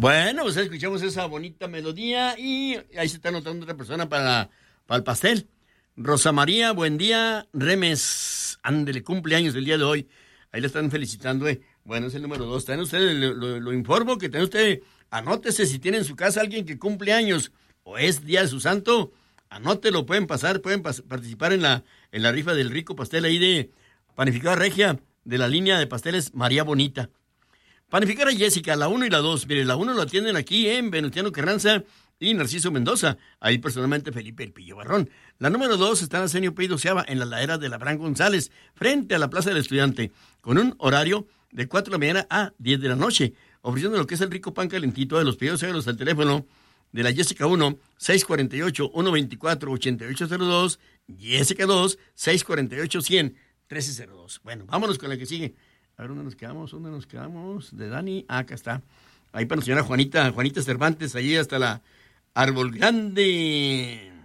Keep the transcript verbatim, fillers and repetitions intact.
Bueno, pues escuchamos esa bonita melodía y ahí se está anotando otra persona para, para el pastel. Rosa María, buen día. Remes, ándele, cumpleaños el día de hoy. Ahí le están felicitando, eh. Bueno, es el número dos. Tiene usted, lo, lo, lo informo que tiene usted, anótese si tiene en su casa alguien que cumple años o es día de su santo, anótelo, pueden pasar, pueden pas- participar en la, en la rifa del rico pastel ahí de Panificada Regia, de la línea de pasteles María Bonita. Panificada Jessica, la uno y la dos. Mire, la uno lo atienden aquí en Venustiano Carranza y Narciso Mendoza. Ahí personalmente Felipe El Pillo Barrón. La número dos está en Arsenio P. Doceava, en la ladera de Abraham González, frente a la Plaza del Estudiante, con un horario de cuatro de la mañana a diez de la noche, ofreciendo lo que es el rico pan calentito de los pedidos euros al teléfono de la Jessica uno, seis cuatro ocho, uno dos cuatro, ocho ocho cero dos, Jessica dos, seis cuatro ocho, cien, trece cero dos. Bueno, vámonos con la que sigue. A ver, ¿dónde nos quedamos? ¿Dónde nos quedamos? De Dani, ah, acá está. Ahí para la señora Juanita, Juanita Cervantes, allí hasta la Árbol Grande.